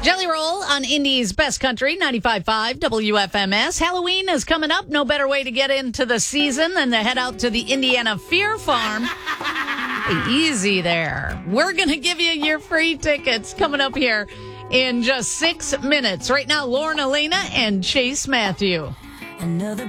Jelly Roll on Indy's Best Country, 95.5 WFMS. Halloween is coming up. No better way to get into the season than to head out to the Indiana Fear Farm. Easy there. We're going to give you your free tickets coming up here in just 6 minutes. Right now, Lauren Elena and Chase Matthew. Another